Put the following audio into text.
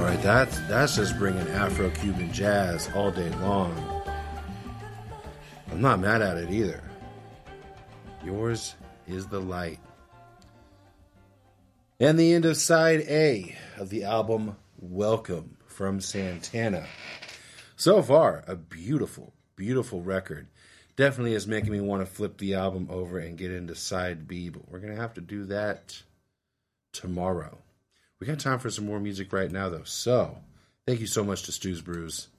right, that's just bringing Afro-Cuban jazz all day long. I'm not mad at it either. Yours is the light. And the end of side A of the album Welcome from Santana. So far, a beautiful, beautiful record. Definitely is making me want to flip the album over and get into side B, but we're going to have to do that tomorrow. We got time for some more music right now, though. So, thank you so much to Stu's Brews.